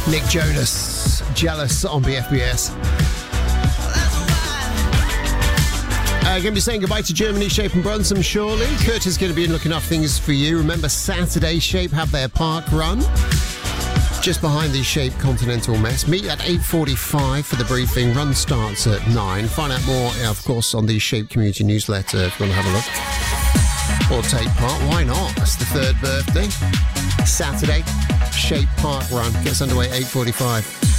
Nick Jonas, Jealous on BFBS. Going to be saying goodbye to Germany, Shape and Brunson shortly. Kurt is going to be looking after things for you. Remember, Saturday, Shape have their park run just behind the Shape Continental Mess. Meet at 8:45 for the briefing. Run starts at 9. Find out more, of course, on the Shape Community Newsletter if you want to have a look. Or take part. Why not? It's the 3rd birthday. Saturday, Shape Park Run. Gets underway at 8:45.